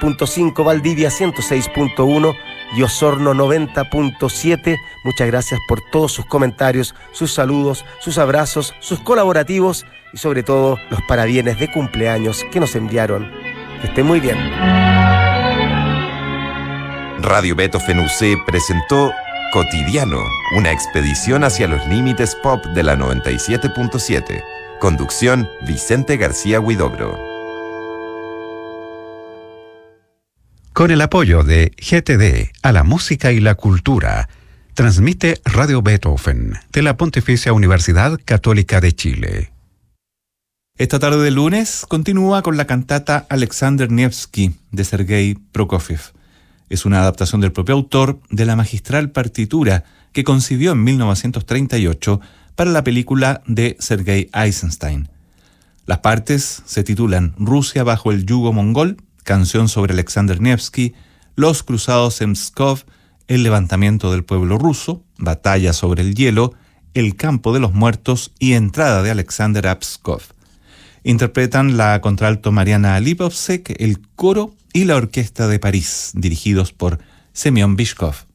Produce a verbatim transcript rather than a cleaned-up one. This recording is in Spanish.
punto cinco, Valdivia ciento seis punto uno y Osorno noventa punto siete. Muchas gracias por todos sus comentarios, sus saludos, sus abrazos, sus colaborativos y sobre todo los parabienes de cumpleaños que nos enviaron. Que estén muy bien. Radio Beethoven U C presentó Cotidiano, una expedición hacia los límites pop de la noventa y siete punto siete. Conducción, Vicente García Huidobro. Con el apoyo de G T D a la música y la cultura, transmite Radio Beethoven de la Pontificia Universidad Católica de Chile. Esta tarde de lunes continúa con la cantata Alexander Nevsky de Sergei Prokofiev. Es una adaptación del propio autor de la magistral partitura que concibió en mil novecientos treinta y ocho para la película de Sergei Eisenstein. Las partes se titulan Rusia bajo el yugo mongol, Canción sobre Alexander Nevsky, Los cruzados en Pskov, El levantamiento del pueblo ruso, Batalla sobre el hielo, El campo de los muertos y Entrada de Alexander a Pskov. Interpretan la contralto Mariana Lipovsek, el coro y la orquesta de París, dirigidos por Semyon Bychkov.